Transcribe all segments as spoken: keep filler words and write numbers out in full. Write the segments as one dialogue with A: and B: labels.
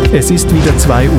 A: Es ist wieder zwei Uhr.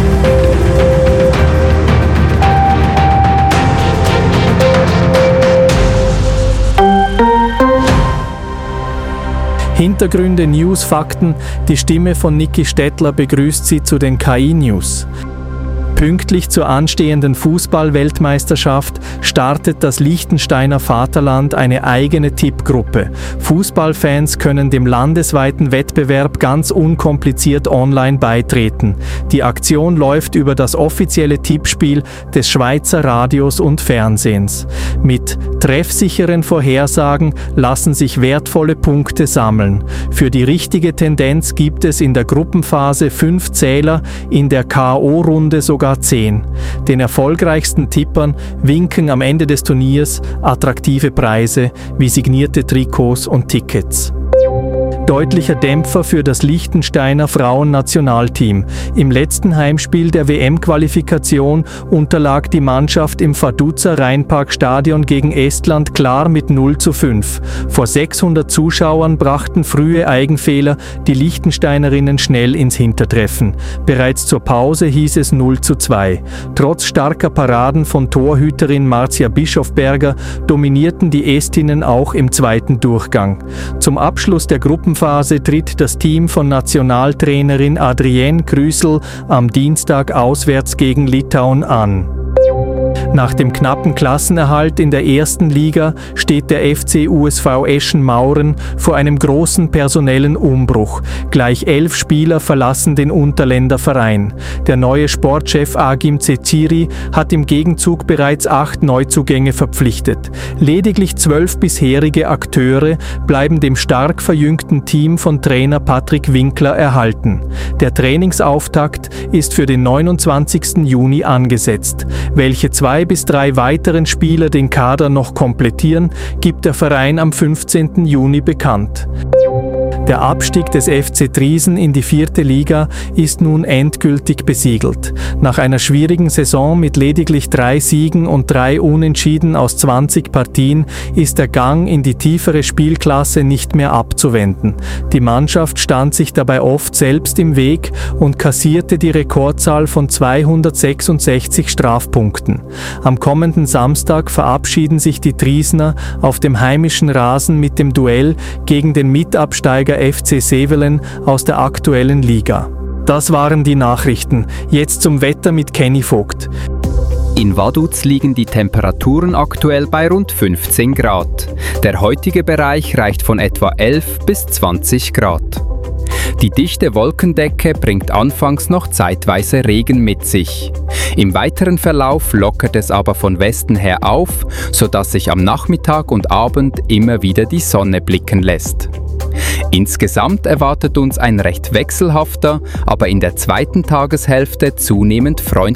A: Hintergründe, News, Fakten. Die Stimme von Niki Stettler begrüßt Sie zu den K I-News. Pünktlich zur anstehenden Fußball-Weltmeisterschaft startet das Liechtensteiner Vaterland eine eigene Tippgruppe. Fußballfans können dem landesweiten Wettbewerb ganz unkompliziert online beitreten. Die Aktion läuft über das offizielle Tippspiel des Schweizer Radios und Fernsehens. Mit treffsicheren Vorhersagen lassen sich wertvolle Punkte sammeln. Für die richtige Tendenz gibt es in der Gruppenphase fünf Zähler, in der K O-Runde sogar zehn. Den erfolgreichsten Tippern winken am Ende des Turniers attraktive Preise wie signierte Trikots und Tickets. Deutlicher Dämpfer für das Liechtensteiner Frauennationalteam. Im letzten Heimspiel der W M-Qualifikation unterlag die Mannschaft im Vaduz Rheinparkstadion gegen Estland klar mit null zu fünf. Vor sechshundert Zuschauern brachten frühe Eigenfehler die Liechtensteinerinnen schnell ins Hintertreffen. Bereits zur Pause hieß es null zu zwei. Trotz starker Paraden von Torhüterin Marcia Bischofberger dominierten die Estinnen auch im zweiten Durchgang. Zum Abschluss der Gruppenphase tritt das Team von Nationaltrainerin Adrienne Krüsel am Dienstag auswärts gegen Litauen an. Nach dem knappen Klassenerhalt in der ersten Liga steht der F C U S V Eschen-Mauren vor einem großen personellen Umbruch. Gleich elf Spieler verlassen den Unterländer Verein. Der neue Sportchef Agim Ceciri hat im Gegenzug bereits acht Neuzugänge verpflichtet. Lediglich zwölf bisherige Akteure bleiben dem stark verjüngten Team von Trainer Patrick Winkler erhalten. Der Trainingsauftakt ist für den neunundzwanzigsten Juni angesetzt. Welche zwei bis drei weiteren Spieler den Kader noch komplettieren, gibt der Verein am fünfzehnten Juni bekannt. Der Abstieg des F C Triesen in die vierte Liga ist nun endgültig besiegelt. Nach einer schwierigen Saison mit lediglich drei Siegen und drei Unentschieden aus zwanzig Partien ist der Gang in die tiefere Spielklasse nicht mehr abzuwenden. Die Mannschaft stand sich dabei oft selbst im Weg und kassierte die Rekordzahl von zweihundertsechsundsechzig Strafpunkten. Am kommenden Samstag verabschieden sich die Triesener auf dem heimischen Rasen mit dem Duell gegen den Mitabsteiger F C Sevelen aus der aktuellen Liga. Das waren die Nachrichten. Jetzt zum Wetter mit Kenny Vogt.
B: In Vaduz liegen die Temperaturen aktuell bei rund fünfzehn Grad. Der heutige Bereich reicht von etwa elf bis zwanzig Grad. Die dichte Wolkendecke bringt anfangs noch zeitweise Regen mit sich. Im weiteren Verlauf lockert es aber von Westen her auf, sodass sich am Nachmittag und Abend immer wieder die Sonne blicken lässt. Insgesamt erwartet uns ein recht wechselhafter, aber in der zweiten Tageshälfte zunehmend freundlicher